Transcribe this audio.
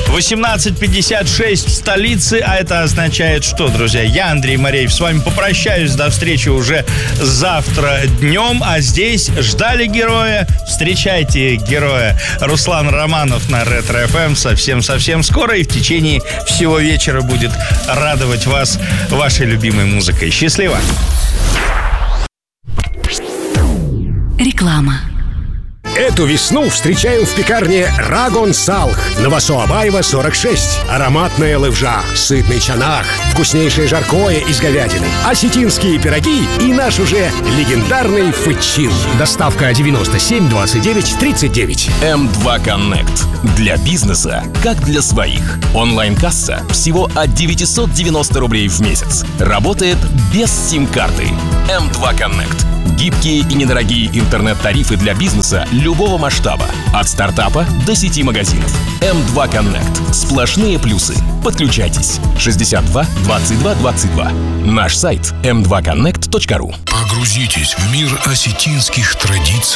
18:56 в столице, а это означает что, друзья? Я, Андрей Мореев, с вами попрощаюсь. До встречи уже завтра днем. А здесь ждали героя. Встречайте героя. Руслан Романов на Ретро-ФМ совсем-совсем скоро. И в течение всего вечера будет радовать вас вашей любимой музыкой. Счастливо! Реклама. Эту весну встречаем в пекарне Рагон Салх. Новосоабаева, 46. Ароматная лывжа, сытный чанах, вкуснейшее жаркое из говядины, осетинские пироги и наш уже легендарный фычин. Доставка 97 29 39. М2 Connect. Для бизнеса, как для своих. Онлайн-касса всего от 990 рублей в месяц. Работает без сим-карты. М2 Connect. Гибкие и недорогие интернет-тарифы для бизнеса любого масштаба. От стартапа до сети магазинов. М2 Connect. Сплошные плюсы. Подключайтесь. 62 22 22. Наш сайт m2connect.ru. Погрузитесь в мир осетинских традиций.